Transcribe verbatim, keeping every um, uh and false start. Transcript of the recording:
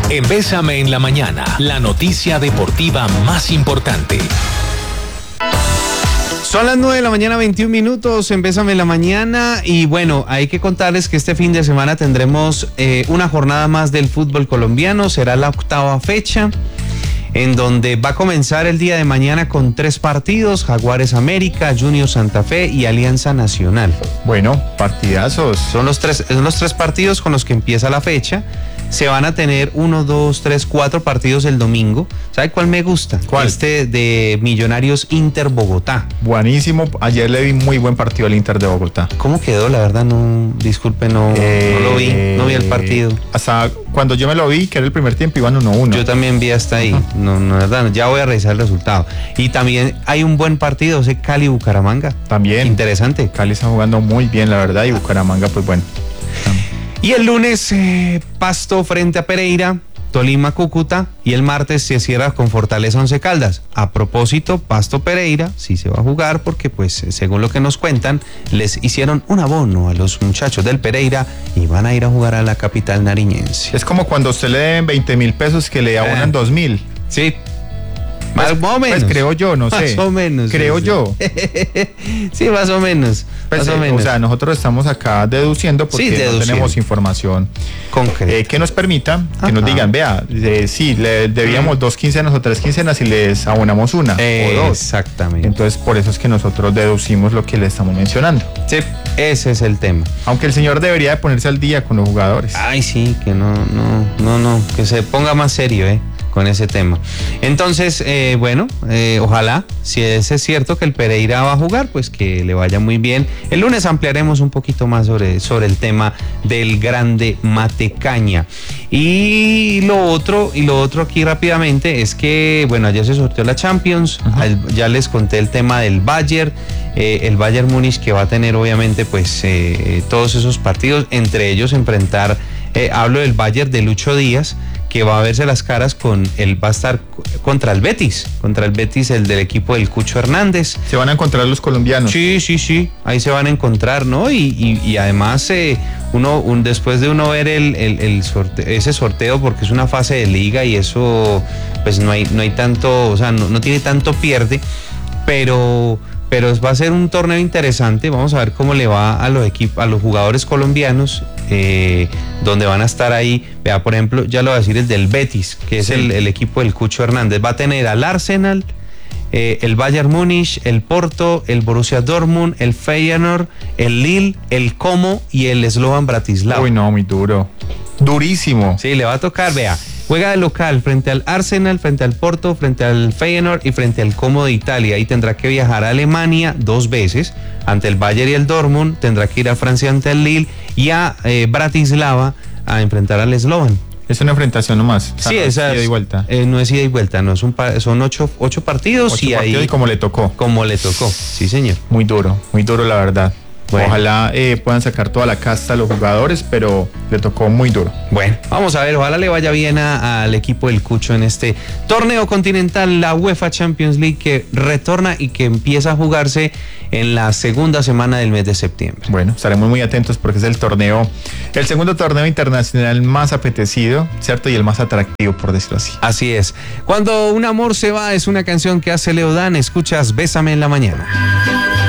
En Bésame en la Mañana, la noticia deportiva más importante. Son las nueve de la mañana, veintiún minutos, en Bésame en la Mañana. Y bueno, hay que contarles que este fin de semana tendremos eh, una jornada más del fútbol colombiano. Será la octava fecha, en donde va a comenzar el día de mañana con tres partidos: Jaguares América, Junior Santa Fe y Alianza Nacional. Bueno, partidazos. Son los tres, son los tres partidos con los que empieza la fecha. Se van a tener uno, dos, tres, cuatro partidos el domingo. ¿Sabe cuál me gusta? ¿Cuál? Este de Millonarios Inter Bogotá. Buenísimo. Ayer le vi muy buen partido al Inter de Bogotá. ¿Cómo quedó? La verdad no, disculpe, no, eh, no lo vi, no vi el partido. Hasta cuando yo me lo vi, que era el primer tiempo, iban uno uno. Yo también vi hasta ahí. Uh-huh. No, no, verdad, ya voy a revisar el resultado. Y también hay un buen partido, ese Cali Bucaramanga. También. Interesante. Cali está jugando muy bien, la verdad, y Bucaramanga, pues bueno. Y el lunes, eh, Pasto frente a Pereira, Tolima Cúcuta, y el martes se cierra con Fortaleza Once Caldas. A propósito, Pasto Pereira sí se va a jugar porque, pues, según lo que nos cuentan, les hicieron un abono a los muchachos del Pereira y van a ir a jugar a la capital nariñense. Es como cuando usted le den veinte mil pesos que le abonan eh, dos mil. Sí. Más o menos. Pues creo yo, no sé. Más o menos. Creo sí, yo. Sí, más o menos. Pues, más o eh, menos. O sea, nosotros estamos acá deduciendo porque sí, no tenemos información concreta eh, que nos permita que Ajá. nos digan, vea, eh, sí, le debíamos mm. dos quincenas o tres quincenas y les abonamos una eh, o dos. Exactamente. Entonces, por eso es que nosotros deducimos lo que le estamos mencionando. Sí, ese es el tema. Aunque el señor debería de ponerse al día con los jugadores. Ay, sí, que no, no, no, no, que se ponga más serio, eh. con ese tema. Entonces, eh, bueno, eh, ojalá, si es, es cierto que el Pereira va a jugar, pues que le vaya muy bien. El lunes ampliaremos un poquito más sobre, sobre el tema del Grande Matecaña. Y lo otro, y lo otro aquí rápidamente es que, bueno, ayer se sorteó la Champions, al, ya les conté el tema del Bayern, eh, el Bayern Múnich, que va a tener obviamente pues eh, todos esos partidos, entre ellos enfrentar, eh, hablo del Bayern de Lucho Díaz, que va a verse las caras con él, va a estar contra el Betis, contra el Betis, el del equipo del Cucho Hernández. Se van a encontrar los colombianos. Sí, sí, sí, ahí se van a encontrar, ¿no? Y, y, y además, eh, uno, un, después de uno ver el, el, el sorteo, ese sorteo, porque es una fase de liga y eso, pues no hay, no hay tanto, o sea, no, no tiene tanto pierde, pero... pero va a ser un torneo interesante. Vamos a ver cómo le va a los equipos, a los jugadores colombianos, eh, donde van a estar ahí. Vea, por ejemplo, ya lo voy a decir, el del Betis, que es sí. el, el equipo del Cucho Hernández. Va a tener al Arsenal, eh, el Bayern Múnich, el Porto, el Borussia Dortmund, el Feyenoord, el Lille, el Como y el Slovan Bratislava. Uy, no, muy duro. Durísimo. Sí, le va a tocar, vea. Juega de local frente al Arsenal, frente al Porto, frente al Feyenoord y frente al Como de Italia. Y tendrá que viajar a Alemania dos veces ante el Bayern y el Dortmund. Tendrá que ir a Francia ante el Lille y a eh, Bratislava a enfrentar al Slovan. Es una enfrentación nomás. Sí, no esa es ida y vuelta. Eh, no es ida y vuelta, no es un par, son ocho, ocho partidos ocho y partidos ahí y como le tocó. Como le tocó, sí señor. Muy duro, muy duro la verdad. Bueno. Ojalá eh, puedan sacar toda la casta a los jugadores, pero le tocó muy duro. Bueno, vamos a ver, ojalá le vaya bien al equipo del Cucho en este torneo continental, la UEFA Champions League, que retorna y que empieza a jugarse en la segunda semana del mes de septiembre. Bueno, estaremos muy atentos porque es el torneo, el segundo torneo internacional más apetecido, ¿cierto? Y el más atractivo, por decirlo así. Así es. Cuando un amor se va es una canción que hace Leodán. Escuchas Bésame en la Mañana.